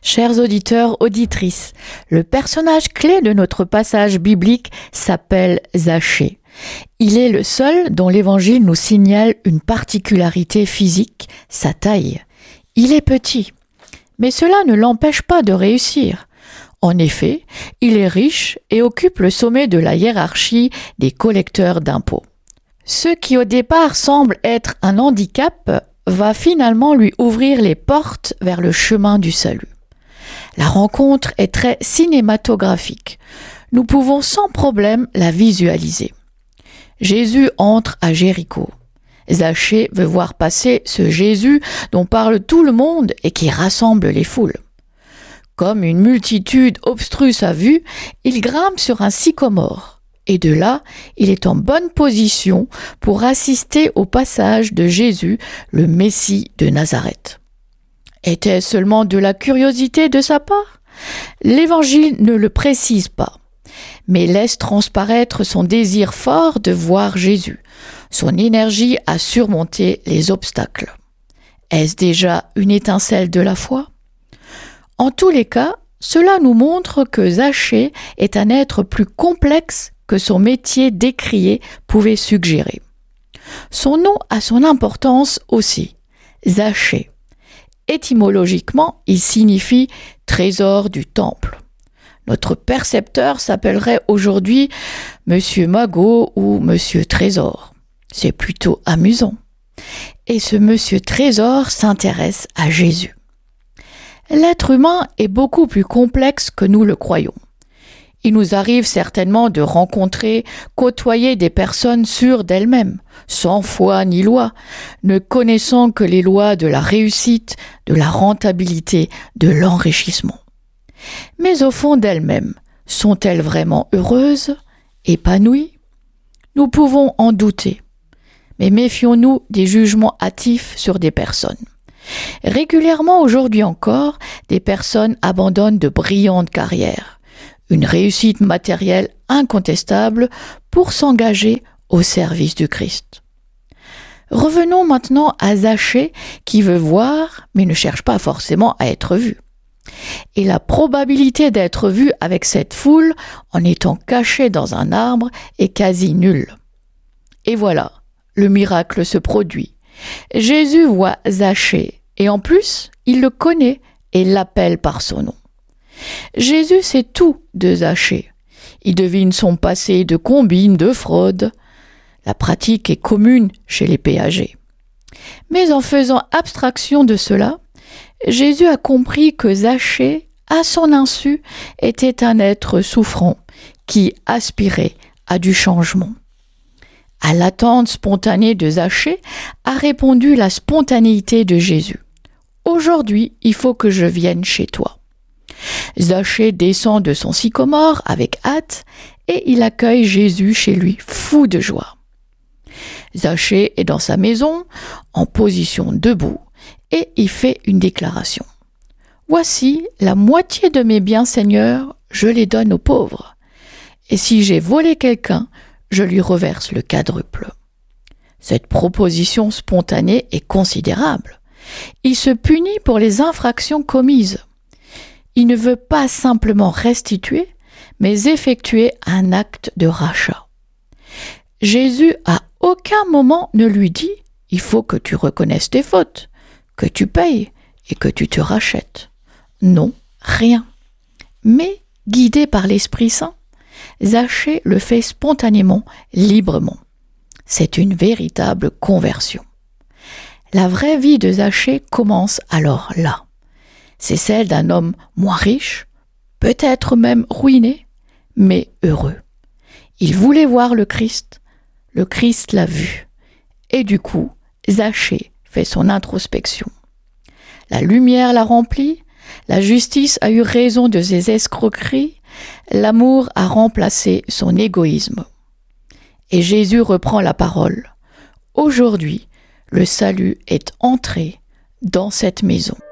Chers auditeurs, auditrices, le personnage clé de notre passage biblique s'appelle Zachée. Il est le seul dont l'Évangile nous signale une particularité physique, sa taille. Il est petit, mais cela ne l'empêche pas de réussir. En effet, il est riche et occupe le sommet de la hiérarchie des collecteurs d'impôts. Ce qui au départ semble être un handicap va finalement lui ouvrir les portes vers le chemin du salut. La rencontre est très cinématographique. Nous pouvons sans problème la visualiser. Jésus entre à Jéricho. Zachée veut voir passer ce Jésus dont parle tout le monde et qui rassemble les foules. Comme une multitude obstrue sa vue, il grimpe sur un sycomore. Et de là, il est en bonne position pour assister au passage de Jésus, le Messie de Nazareth. Était-ce seulement de la curiosité de sa part ? L'Évangile ne le précise pas, mais laisse transparaître son désir fort de voir Jésus, son énergie à surmonter les obstacles. Est-ce déjà une étincelle de la foi ? En tous les cas, cela nous montre que Zachée est un être plus complexe que son métier d'écrier pouvait suggérer. Son nom a son importance aussi, Zachée. Étymologiquement, il signifie « trésor du temple ». Notre percepteur s'appellerait aujourd'hui Monsieur Magot ou Monsieur Trésor. C'est plutôt amusant. Et ce Monsieur Trésor s'intéresse à Jésus. L'être humain est beaucoup plus complexe que nous le croyons. Il nous arrive certainement de rencontrer, côtoyer des personnes sûres d'elles-mêmes, sans foi ni loi, ne connaissant que les lois de la réussite, de la rentabilité, de l'enrichissement. Mais au fond d'elles-mêmes, sont-elles vraiment heureuses, épanouies ? Nous pouvons en douter, mais méfions-nous des jugements hâtifs sur des personnes. Régulièrement aujourd'hui encore, des personnes abandonnent de brillantes carrières, une réussite matérielle incontestable pour s'engager au service du Christ. Revenons maintenant à Zachée qui veut voir mais ne cherche pas forcément à être vu. Et la probabilité d'être vu avec cette foule en étant caché dans un arbre est quasi nulle. Et voilà, le miracle se produit. Jésus voit Zachée et en plus, il le connaît et l'appelle par son nom. Jésus sait tout de Zachée. Il devine son passé de combine, de fraude. La pratique est commune chez les péagers. Mais en faisant abstraction de cela, Jésus a compris que Zachée, à son insu, était un être souffrant qui aspirait à du changement. À l'attente spontanée de Zachée a répondu la spontanéité de Jésus. Aujourd'hui, il faut que je vienne chez toi. Zachée descend de son sycomore avec hâte et il accueille Jésus chez lui, fou de joie. Zachée est dans sa maison, en position debout, et il fait une déclaration. « Voici la moitié de mes biens, Seigneur, je les donne aux pauvres. Et si j'ai volé quelqu'un, je lui reverse le quadruple. » Cette proposition spontanée est considérable. Il se punit pour les infractions commises. Il ne veut pas simplement restituer, mais effectuer un acte de rachat. Jésus à aucun moment ne lui dit « il faut que tu reconnaisses tes fautes, que tu payes et que tu te rachètes ». Non, rien. Mais, guidé par l'Esprit Saint, Zachée le fait spontanément, librement. C'est une véritable conversion. La vraie vie de Zachée commence alors là. C'est celle d'un homme moins riche, peut-être même ruiné, mais heureux. Il voulait voir le Christ l'a vu. Et du coup, Zachée fait son introspection. La lumière l'a rempli, la justice a eu raison de ses escroqueries, l'amour a remplacé son égoïsme. Et Jésus reprend la parole. Aujourd'hui, le salut est entré dans cette maison.